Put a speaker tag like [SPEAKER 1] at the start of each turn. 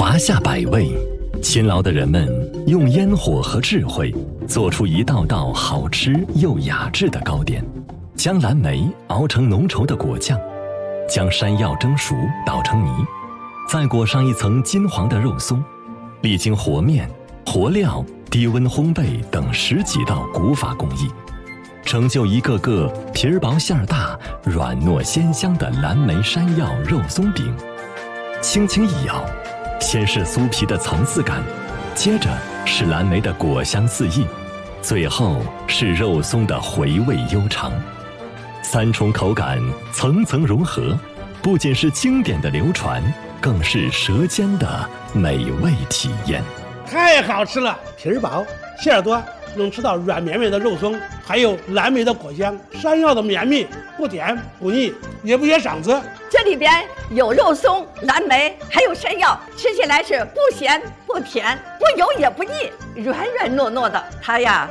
[SPEAKER 1] 华夏百味，勤劳的人们用烟火和智慧做出一道道好吃又雅致的糕点，将蓝莓熬成浓稠的果酱，将山药蒸熟捣成泥，再裹上一层金黄的肉松，历经和面、和料、低温烘焙等10几道古法工艺，成就一个个皮儿薄馅儿大、软糯鲜香的蓝莓山药肉松饼。轻轻一咬，先是酥皮的层次感，接着是蓝莓的果香四溢，最后是肉松的回味悠长。3重口感层层融合，不仅是经典的流传，更是舌尖的美味体验。
[SPEAKER 2] 太好吃了，皮儿薄馅儿多，能吃到软绵绵的肉松，还有蓝莓的果香，山药的绵密，不甜不腻，也不噎嗓子。
[SPEAKER 3] 这里边有肉松、蓝莓，还有山药，吃起来是不咸不甜，不油也不腻，软软糯糯的。它呀